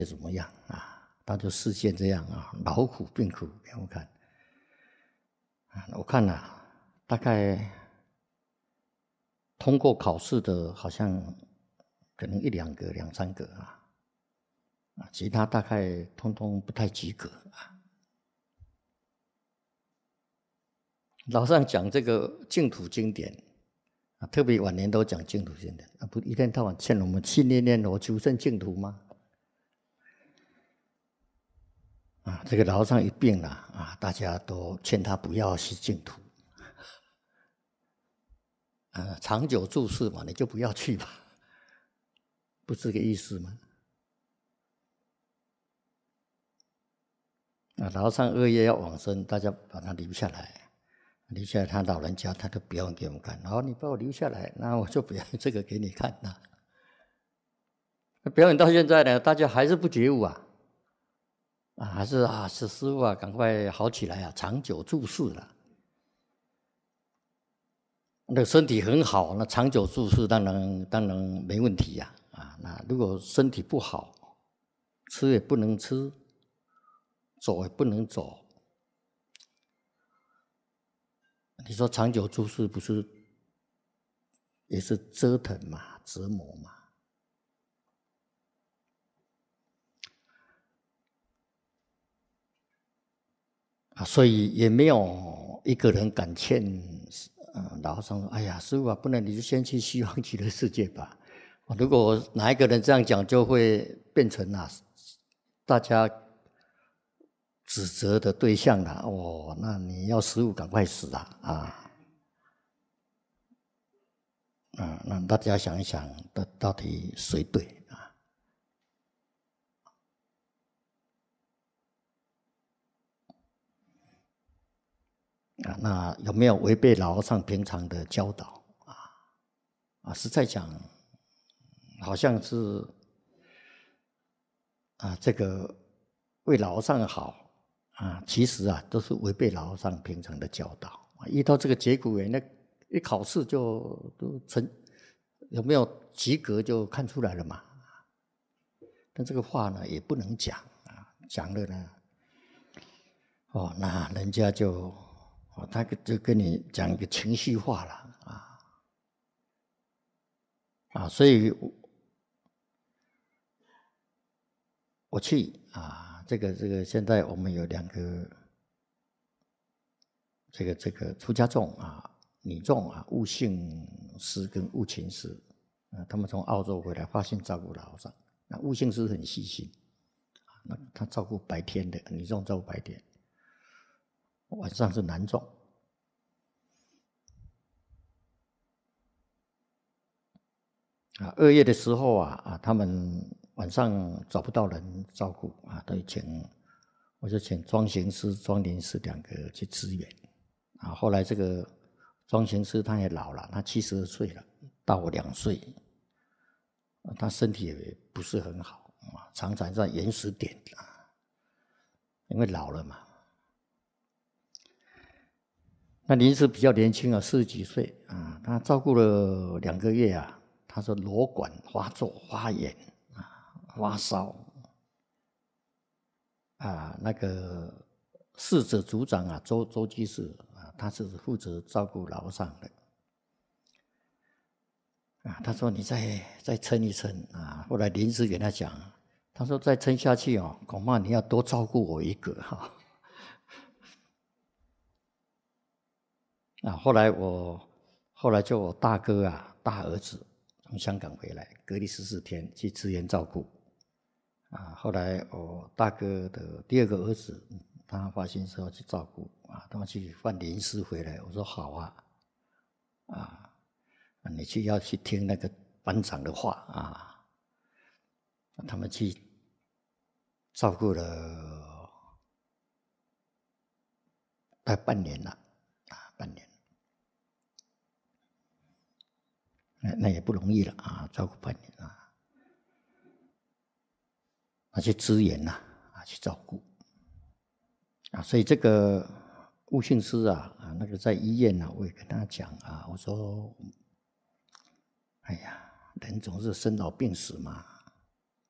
怎么样啊？他就视线这样啊，劳苦病苦给我看。我看啊，大概通过考试的，好像可能1、2个、2、3个其他大概通通不太及格啊。老上讲这个净土经典特别晚年都讲净土经典不一天到晚劝我们去念念佛求生净土吗？这个老上一病了大家都劝他不要去净土长久住世嘛，你就不要去吧，不是这个意思吗？老上2月要往生，大家把他留下来，他老人家他都表演给我们看，然后你把我留下来，那我就表演这个给你看表演到现在呢，大家还是不觉悟还是师父赶快好起来长久住世了。那身体很好，那长久住世当然没问题那如果身体不好，吃也不能吃，走也不能走，你说长久住世不是也是折腾嘛，折磨嘛？所以也没有一个人敢劝老和尚说：“哎呀，师父不然你就先去西方极乐世界吧。”如果哪一个人这样讲，就会变成大家指责的对象了。那你要师父赶快死那大家想一想，到底谁对那有没有违背老和尚平常的教导实在讲，好像是这个为老和尚好其实都是违背老和尚平常的教导遇到这个节骨眼，那一考试就都有没有及格就看出来了嘛。但这个话呢也不能讲讲了呢那人家就他就跟你讲一个情绪化了所以我去这个现在我们有2个这个出家众女众悟性师跟悟勤师他们从澳洲回来，发现照顾老和尚。那悟性师很细心那他照顾白天的，女众照顾白天，晚上是男众2月的时候他们晚上找不到人照顾我就请庄行师、庄林师2个去支援后来这个庄行师他也老了，他72岁了，大我2岁，他身体也不是很好常常在岩石点因为老了嘛。那林师比较年轻40几岁他照顾了2个月他说瘻管发作、发炎发烧那个侍者组长周居士他是负责照顾老和尚的他说你再撑一撑后来林师给他讲，他说再撑下去恐怕你要多照顾我1个后来就我大哥大儿子从香港回来，隔离14天去支援照顾后来我大哥的第2个儿子他发心说去照顾他们去换林师回来，我说好你要去听那个班长的话他们去照顾了大概半年了半年那也不容易了照顾半年去支援去照顾所以这个悟性师那个在医院我也跟他讲我说哎呀，人总是生老病死嘛